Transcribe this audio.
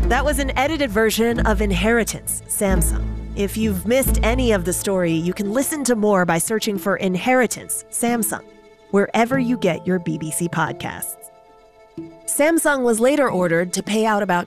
That was an edited version of Inheritance, Samsung. If you've missed any of the story, you can listen to more by searching for Inheritance, Samsung, wherever you get your BBC podcasts. Samsung was later ordered to pay out about